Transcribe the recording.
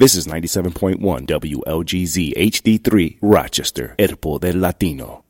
This is 97.1 WLGZ HD3 Rochester, El Poder Latino.